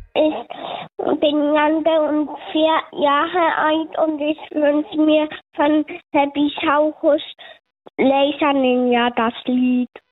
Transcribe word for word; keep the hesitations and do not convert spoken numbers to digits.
Ich bin Jante und vier Jahre alt und ich wünsche mir von Happy Saurus Laser Ninja das Lied.